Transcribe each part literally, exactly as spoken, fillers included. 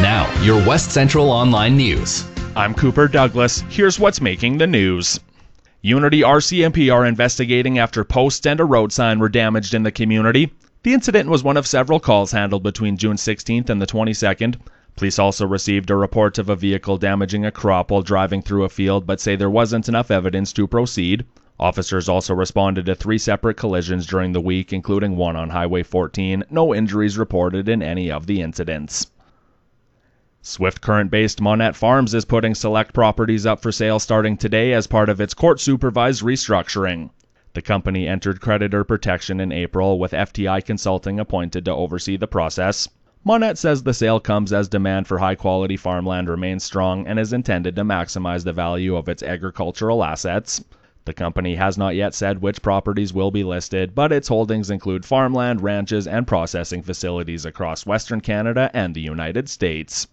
Now, your West Central Online News. I'm Cooper Douglas. Here's what's making the news. Unity R C M P are investigating after posts and a road sign were damaged in the community. The incident was one of several calls handled between June sixteenth and the twenty-second. Police also received a report of a vehicle damaging a crop while driving through a field, but say there wasn't enough evidence to proceed. Officers also responded to three separate collisions during the week, including one on Highway fourteen. No injuries reported in any of the incidents. Swift Current-based Monette Farms is putting select properties up for sale starting today as part of its court-supervised restructuring. The company entered creditor protection in April, with F T I Consulting appointed to oversee the process. Monette says the sale comes as demand for high-quality farmland remains strong and is intended to maximize the value of its agricultural assets. The company has not yet said which properties will be listed, but its holdings include farmland, ranches, and processing facilities across Western Canada and the United States.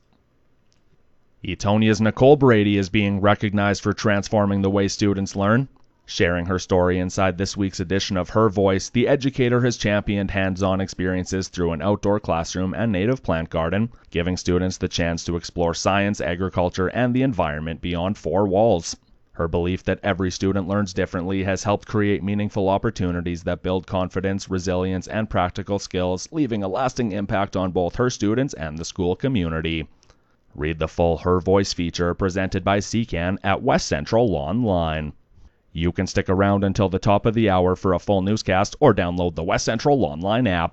Etonia's Nicole Brady is being recognized for transforming the way students learn. Sharing her story inside this week's edition of Her Voice, the educator has championed hands-on experiences through an outdoor classroom and native plant garden, giving students the chance to explore science, agriculture, and the environment beyond four walls. Her belief that every student learns differently has helped create meaningful opportunities that build confidence, resilience, and practical skills, leaving a lasting impact on both her students and the school community. Read the full Her Voice feature presented by C C A N at West Central Online. You can stick around until the top of the hour for a full newscast or download the West Central Online app.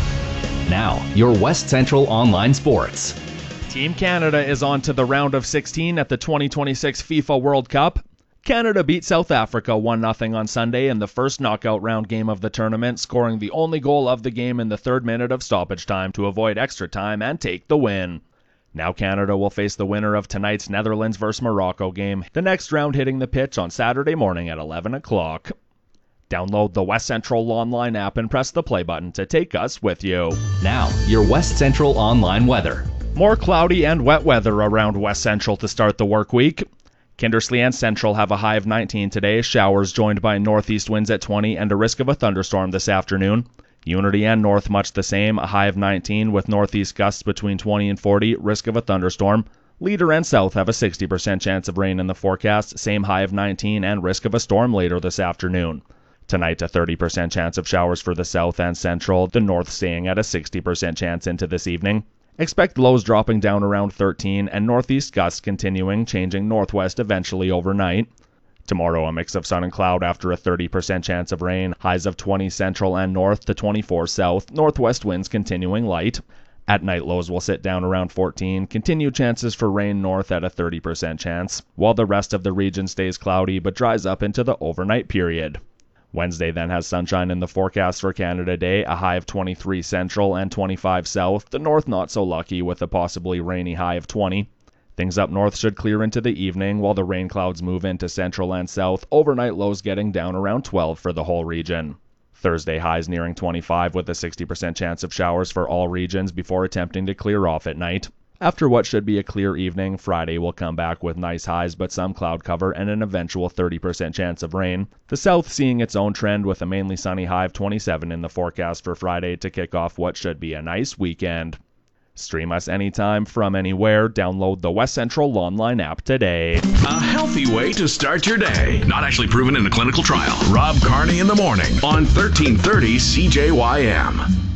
Now, your West Central Online Sports. Team Canada is on to the round of sixteen at the twenty twenty-six FIFA World Cup. Canada beat South Africa one nothing on Sunday in the first knockout round game of the tournament, scoring the only goal of the game in the third minute of stoppage time to avoid extra time and take the win. Now Canada will face the winner of tonight's Netherlands versus Morocco game, the next round hitting the pitch on Saturday morning at eleven o'clock. Download the West Central Online app and press the play button to take us with you. Now, your West Central Online weather. More cloudy and wet weather around West Central to start the work week. Kindersley and Central have a high of nineteen today, showers joined by northeast winds at twenty and a risk of a thunderstorm this afternoon. Unity and North much the same, a high of nineteen with northeast gusts between twenty and forty, risk of a thunderstorm. Leader and South have a sixty percent chance of rain in the forecast, same high of nineteen and risk of a storm later this afternoon. Tonight a thirty percent chance of showers for the South and Central, the North staying at a sixty percent chance into this evening. Expect lows dropping down around thirteen and northeast gusts continuing, changing northwest eventually overnight. Tomorrow a mix of sun and cloud after a thirty percent chance of rain, highs of twenty Central and North to twenty-four South, northwest winds continuing light. At night lows will sit down around fourteen, continued chances for rain north at a thirty percent chance, while the rest of the region stays cloudy but dries up into the overnight period. Wednesday then has sunshine in the forecast for Canada Day, a high of twenty-three Central and twenty-five South, the North not so lucky with a possibly rainy high of twenty. Things up north should clear into the evening while the rain clouds move into Central and South, overnight lows getting down around twelve for the whole region. Thursday highs nearing twenty-five with a sixty percent chance of showers for all regions before attempting to clear off at night. After what should be a clear evening, Friday will come back with nice highs but some cloud cover and an eventual thirty percent chance of rain. The South seeing its own trend with a mainly sunny high of twenty-seven in the forecast for Friday to kick off what should be a nice weekend. Stream us anytime from anywhere. Download the West Central Online app today. A healthy way to start your day. Not actually proven in a clinical trial. Rob Carney in the morning on thirteen thirty C J Y M.